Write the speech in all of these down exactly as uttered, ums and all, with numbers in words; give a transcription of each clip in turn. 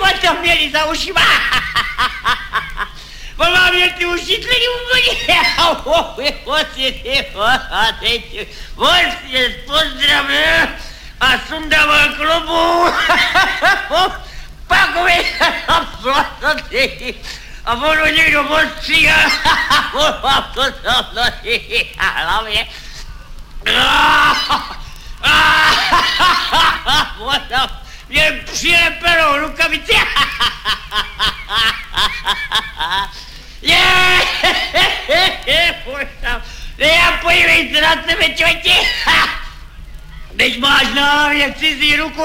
ho to měli za ušima. On má měl ty ušitlený úplně. On si pozdravil a sundával klobu. Pak mi a ono někdo odstříhal. On mám to samozřejmě a hlavně. On měl přilepenou rukavici. Já podívejte na sebe, čověti. Když máš na hlavě cizí ruku.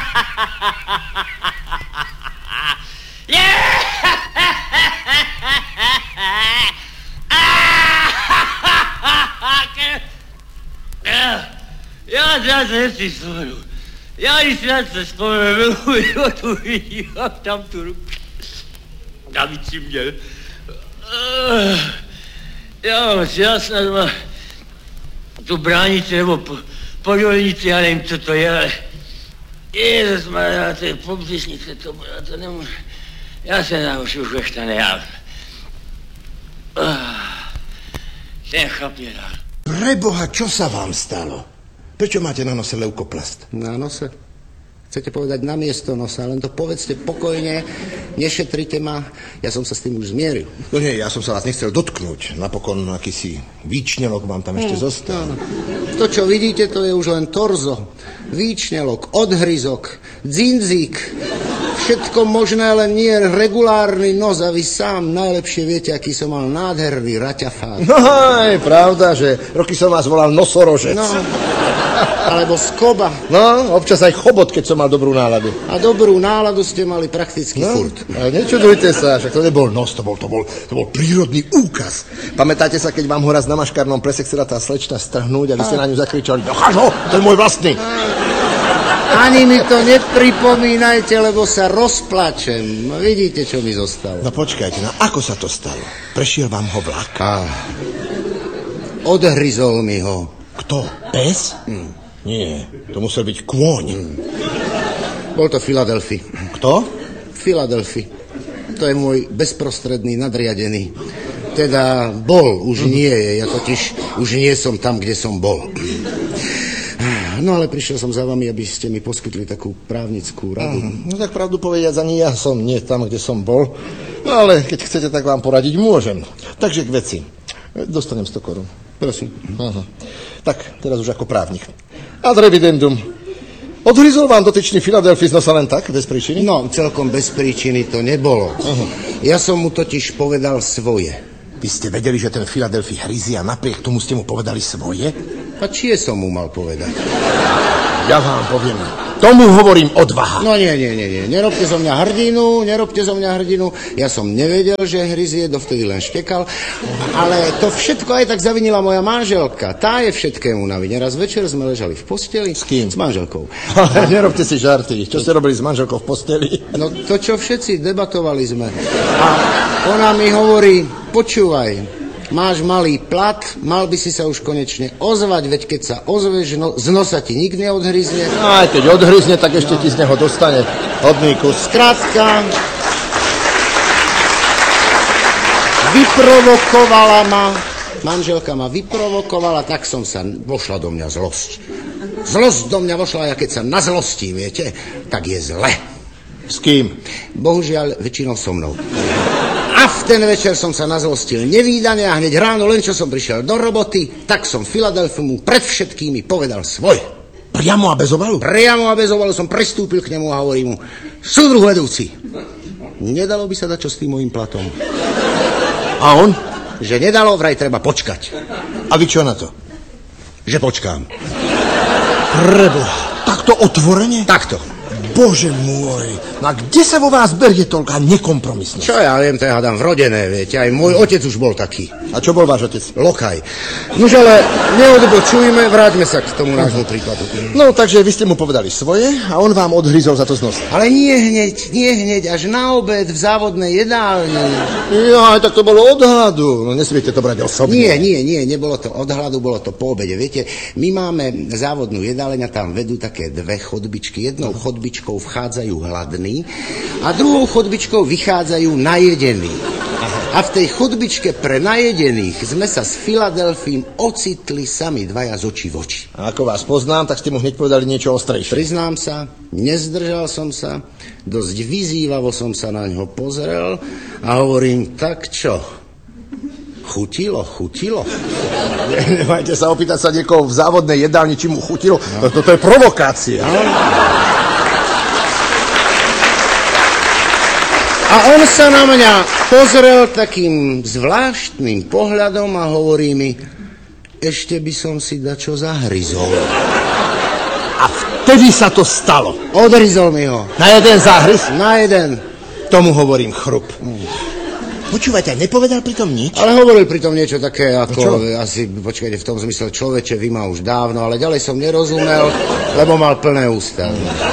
Já zase si vzpomenu. Já když zase vzpomenu, jo, tu vidím, tam tu ruku. Davici měl. Jo, já snad mám tu bránici nebo po, podolnici, já nevím, co to je, ale ježišmarja, to je pobřešnice, to bude, to nemůžu. Já se na už už vešta nejám. Ten chlap je dál. Preboha, čo sa vám stalo? Prečo máte na nose leukoplast? Na nose? Chcete povedať na miesto nosa, len to povedzte pokojne, nešetrite ma, ja som sa s tým už zmieril. No nie, ja som sa vás nechcel dotknúť, napokon akýsi výčnelok vám tam ešte hmm, zostal. No, no. To, čo vidíte, to je už len torzo, výčnelok, odhryzok, dzindzík, všetko možné, len nie regulárny nos a vy sám najlepšie viete, aký som mal nádherný raťafát. No je pravda, že roky som vás volal nosorožec. No, alebo skoba. No, občas aj chobot, keď som mal dobrú náladu. A dobrú náladu ste mali prakticky no, furt. Ale nečudujte sa, však to nebol nos, to bol, to bol, to bol prírodný úkaz. Pamätáte sa, keď vám ho raz na maškarnom prese chcela tá slečna strhnúť a vy ste na ňu zakričali, dochaž ho, to je môj vlastný. Ani mi to nepripomínajte, lebo sa rozplačem. Vidíte, čo mi zostalo. No počkajte, no ako sa to stalo? Prešiel vám ho vlak? Ah. Odhryzol mi ho. Kto? Pes? Hmm. Nie, to musel byť kôň. Hmm. Bol to Filadelfi. Kto? Filadelfi. To je môj bezprostredný nadriadený. Teda bol, už hmm. nie je. Ja totiž už nie som tam, kde som bol. No ale prišiel som za vami, aby ste mi poskytli takú právnickú radu. Hmm. No tak pravdu povediac, ani ja som nie tam, kde som bol. No ale keď chcete, tak vám poradiť môžem. Takže k veci. Dostanem sto korún. Prosím. Aha. Tak, teraz už ako právnik. Ad revidendum. Odhryzol vám dotyčný Filadelfi z nosa len tak, bez príčiny? No, celkom bez príčiny to nebolo. Aha. Ja som mu totiž povedal svoje. Vy ste vedeli, že ten Filadelfi hryzie a napriek tomu ste mu povedali svoje? A čie som mu mal povedať? Ja vám poviem. Tomu hovorím odvaha. No nie, nie, nie, nie. Nerobte zo mňa hrdinu, nerobte zo mňa hrdinu. Ja som nevedel, že hryzie, dovtedy len štekal. Ale to všetko aj tak zavinila moja manželka. Tá je všetkému na vine. Raz večer sme ležali v posteli. S kým? S manželkou. Ale nerobte si žarty. Čo ste robili s manželkou v posteli? No to, čo všetci debatovali sme. A ona mi hovorí, počúvaj, máš malý plat, mal by si sa už konečne ozvať, veď keď sa ozveš, no, z nosa ti nik neodhryzne. Aj keď odhryzne, tak ešte no. ti z neho dostane hodný kus. Skrátka, vyprovokovala ma, manželka ma vyprovokovala, tak som sa, vošla do mňa zlosť. Zlosť do mňa vošla, ja keď sa nazlostím, viete, tak je zle. S kým? Bohužiaľ, väčšinou so mnou. A v ten večer som sa nazlostil nevídane a hneď ráno, len čo som prišiel do roboty, tak som Filadelfu mu pred všetkými povedal svoj. Priamo a bez ovalu? Priamo a bez ovalu som prestúpil k nemu a hovorím mu, súdruh vedúci, nedalo by sa dať čo s tým mojím platom? A on? Že nedalo, vraj treba počkať. A vy čo na to? Že počkám. Preboha, takto otvorene? Takto. Bože môj, no a kde sa vo vás berie toľká nekompromisnosť? Čo ja viem, to ja hádam vrodené, viete, aj môj otec už bol taký. A čo bol váš otec? Lokaj. Nož ale neodbočujme, vráťme sa k tomu nášmu príkladu. No, takže vy ste mu povedali svoje a on vám odhryzol za to z nosa. Ale nie hneď, nie hneď, až na obed v závodnej jedálni. Ja, tak to bolo od hladu, no nesmiete to brať osobne. Nie, nie, nie, nebolo to od hladu, bolo to po obede, viete, my máme závodnú jedáleň a tam vedú také dve chodbičky, jednou chodbičkou chodbičkou vchádzajú hladní a druhou chodbičkou vychádzajú najedení. A v tej chodbičke pre najedených sme sa s Filadelfím ocitli sami dvaja z očí v oči. A ako vás poznám, tak ste mu hneď povedali niečo ostrejšie. Priznám sa, nezdržal som sa, dosť vyzývavo som sa na ňo pozrel a hovorím, tak čo? Chutilo, chutilo. Nemajte sa opýtať sa niekoho v závodnej jedálni, či mu chutilo. No. Toto je provokácia. No. A on sa na mňa pozrel takým zvláštnym pohľadom a hovorí mi, ešte by som si dačo zahryzol. A vtedy sa to stalo. Odryzol mi ho. Na jeden záhryz? Na jeden. Tomu hovorím chrup. Mm. Počúvajte, nepovedal pritom nič? Ale hovoril pritom niečo také ako, čo? asi, počkajte, v tom zmysle, človeče, vy ma už dávno, ale ďalej som nerozumel, lebo mal plné ústa.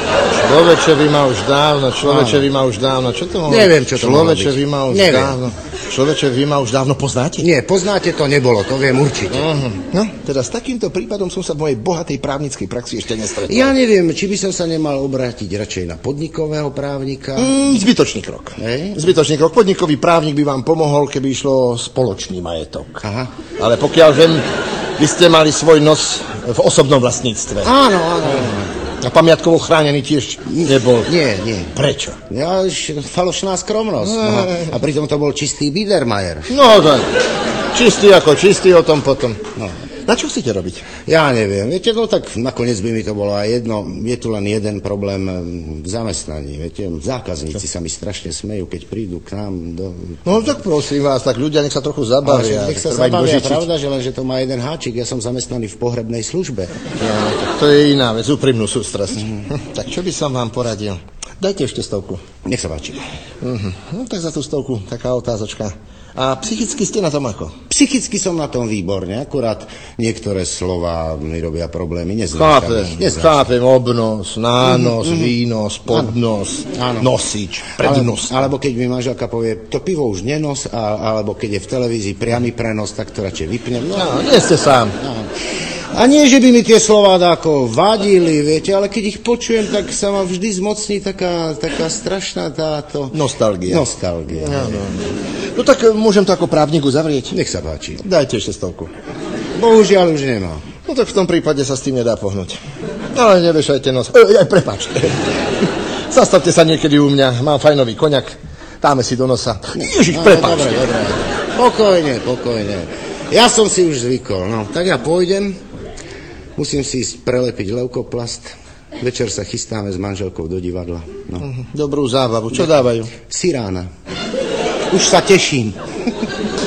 Človeče, vy ma už dávno, človeče, vy ma už dávno, čo to mohlo? Neviem, čo to mohlo byť. Človeče, vy ma už Neviem. dávno. Človeče, vy ma už dávno poznáte? Nie, poznáte, to nebolo, to viem určite. Uh-huh. No, teda s takýmto prípadom som sa v mojej bohatej právnickej praxi ešte nestretol. Ja neviem, či by som sa nemal obrátiť radšej na podnikového právnika. Mm, zbytočný krok. Hej. Zbytočný krok. Podnikový právnik by vám pomohol, keby išlo spoločný majetok. Aha. Ale pokiaľ viem, vy ste mali svoj nos v osobnom vlastníctve. Áno, áno. A pamiatkovo chránený tiež nebol. Nie, nie. Prečo? Ja, falošná skromnosť. No, a pritom to bol čistý Biedermeier. No tak, čistý ako čistý, o tom potom. No. Na čo chcete robiť? Ja neviem, viete, no tak nakoniec by mi to bolo aj jedno. Je tu len jeden problém v zamestnaní, viete, zákazníci čo? Sa mi strašne smejú, keď prídu k nám do... No tak prosím vás, tak ľudia nech sa trochu zabavia. Ale nech sa zabavia, pravda, že len, že to má jeden háčik, ja som zamestnaný v pohrebnej službe. Ja, tak to je iná vec, úprimnú sústrasť. Mm. Hm, tak čo by som vám poradil? Dajte ešte stovku. Nech sa páči. Uh-huh. No tak za tú stovku, taká otázočka. A psychicky ste na tom ako? Psychicky som na tom výborne, akurát niektoré slova mi robia problémy. Chápem, chápem, obnos, nános, mm-hmm. výnos, podnos, áno. Nosič, prednos. Ale, alebo keď mi manželka povie, to pivo už nenos, a, alebo keď je v televízii priamy prenos, tak to radšej vypnem. No, no nie ste sám. No. A nie, že by mi tie slová ako vadili, viete, ale keď ich počujem, tak sa ma vždy zmocní taká, taká strašná táto... Nostalgia. Nostalgia. No, no. no tak môžem to ako právniku zavrieť? Nech sa páči. Dajte ešte stovku. Bohužiaľ už nemá. No tak v tom prípade sa s tým nedá pohnúť. Ale nevešajte nos. E, aj prepáčte. Zastavte sa niekedy u mňa, mám fajnový koňak. Dáme si do nosa. Ježiš, prepáčte. Dobre, dobre. Pokojne, pokojne. Ja som si už zvykol, no. Tak ja pôjdem. Musím si ísť prelepiť leukoplast. Večer sa chystáme s manželkou do divadla. No. Dobrú zábavu. Čo dávajú? Sirána. Už sa teším.